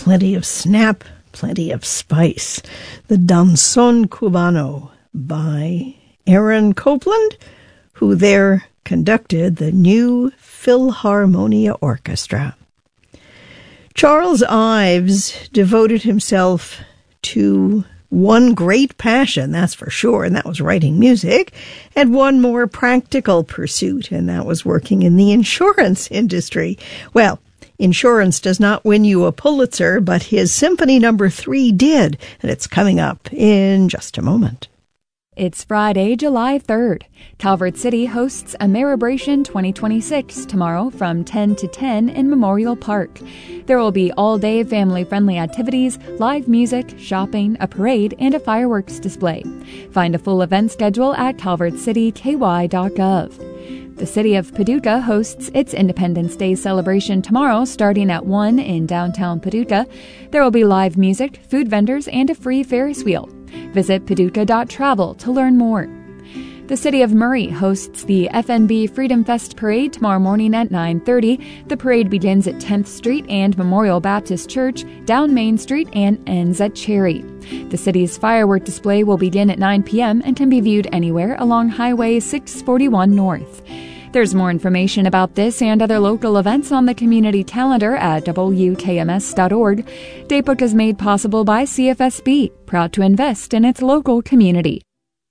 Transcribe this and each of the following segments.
plenty of snap, plenty of spice. The Danzón Cubano by Aaron Copland, who there conducted the New Philharmonia Orchestra. Charles Ives devoted himself to one great passion, that's for sure, and that was writing music, and one more practical pursuit, and that was working in the insurance industry. Well, insurance does not win you a Pulitzer, but his Symphony No. 3 did, and it's coming up in just a moment. It's Friday, July 3rd. Calvert City hosts Ameribration 2026 tomorrow from 10 to 10 in Memorial Park. There will be all-day family-friendly activities, live music, shopping, a parade, and a fireworks display. Find a full event schedule at calvertcityky.gov. The city of Paducah hosts its Independence Day celebration tomorrow starting at 1 in downtown Paducah. There will be live music, food vendors, and a free Ferris wheel. Visit paducah.travel to learn more. The city of Murray hosts the FNB Freedom Fest Parade tomorrow morning at 9:30. The parade begins at 10th Street and Memorial Baptist Church, down Main Street, and ends at Cherry. The city's firework display will begin at 9 p.m. and can be viewed anywhere along Highway 641 North. There's more information about this and other local events on the community calendar at WKMS.org. Datebook is made possible by CFSB, proud to invest in its local community.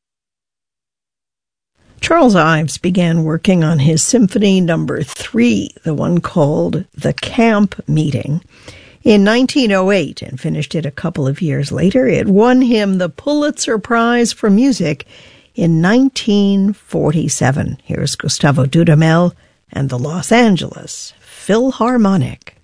Charles Ives began working on his Symphony No. 3, the one called The Camp Meeting, in 1908 and finished it a couple of years later. It won him the Pulitzer Prize for Music in 1947. Here's Gustavo Dudamel and the Los Angeles Philharmonic.